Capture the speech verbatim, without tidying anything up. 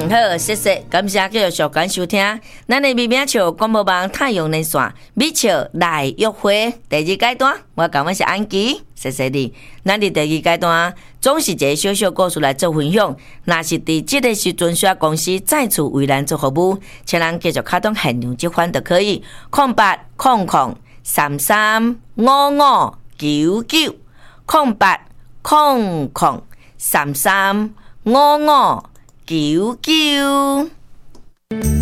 好，谢谢，感谢继续收看收听。咱的微名笑广播网太阳能线，美笑来约会第二阶段，我讲我是安琪，谢谢你。咱的第二阶段总是一个小小故事来做分享。若是伫这个时阵需要公司再次为咱做服务，请咱继续开通现场接款就可以。空八空空三三五五九九，空八空空三三五五九九。